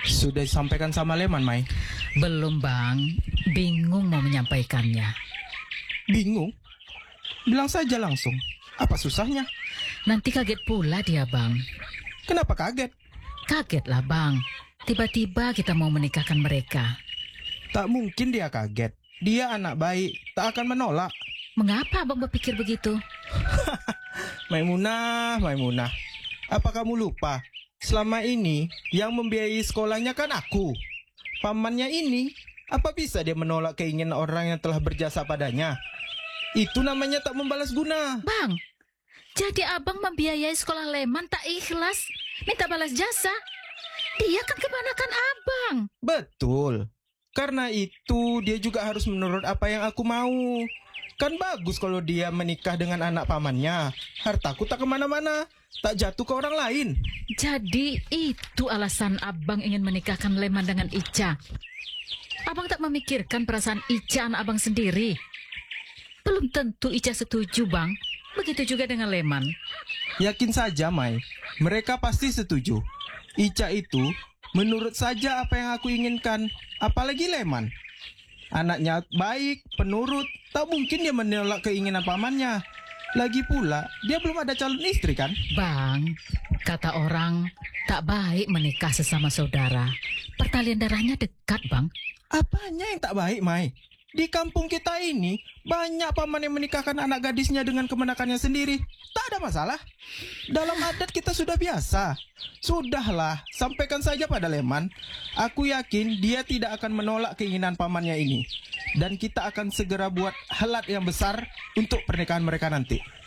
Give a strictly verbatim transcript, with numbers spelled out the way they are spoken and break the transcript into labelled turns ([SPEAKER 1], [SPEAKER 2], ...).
[SPEAKER 1] Sudah disampaikan sama Leman, Mai?
[SPEAKER 2] Belum, Bang. Bingung mau menyampaikannya.
[SPEAKER 1] Bingung? Bilang saja langsung. Apa susahnya?
[SPEAKER 2] Nanti kaget pula dia, Bang.
[SPEAKER 1] Kenapa kaget?
[SPEAKER 2] Kaget lah, Bang. Tiba-tiba kita mau menikahkan mereka.
[SPEAKER 1] Tak mungkin dia kaget. Dia anak baik, tak akan menolak.
[SPEAKER 2] Mengapa Abang berpikir begitu?
[SPEAKER 1] Maimunah, Maimunah. Apa kamu lupa? Selama ini yang membiayai sekolahnya kan aku. Pamannya ini, apa bisa dia menolak keinginan orang yang telah berjasa padanya? Itu namanya tak membalas guna.
[SPEAKER 2] Bang, jadi Abang membiayai sekolah Leman tak ikhlas, minta balas jasa. Dia kan keponakan Abang.
[SPEAKER 1] Betul. Karena itu dia juga harus menurut apa yang aku mau. Kan bagus kalau dia menikah dengan anak pamannya. Hartaku tak kemana-mana, tak jatuh ke orang lain.
[SPEAKER 2] Jadi itu alasan Abang ingin menikahkan Leman dengan Ica. Abang tak memikirkan perasaan Ica anak Abang sendiri. Belum tentu Ica setuju, Bang. Begitu juga dengan Leman.
[SPEAKER 1] Yakin saja, Mai. Mereka pasti setuju. Ica itu menurut saja apa yang aku inginkan. Apalagi Leman. Anaknya baik, penurut. Tak mungkin dia menolak keinginan pamannya. Lagi pula, dia belum ada calon istri kan?
[SPEAKER 2] Bang, kata orang, tak baik menikah sesama saudara. Pertalian darahnya dekat, Bang.
[SPEAKER 1] Apanya yang tak baik, Mai? Di kampung kita ini, banyak paman yang menikahkan anak gadisnya dengan kemenakannya sendiri. Tak ada masalah. Dalam adat kita sudah biasa. Sudahlah, sampaikan saja pada Leman. Aku yakin dia tidak akan menolak keinginan pamannya ini. Dan kita akan segera buat helat yang besar untuk pernikahan mereka nanti.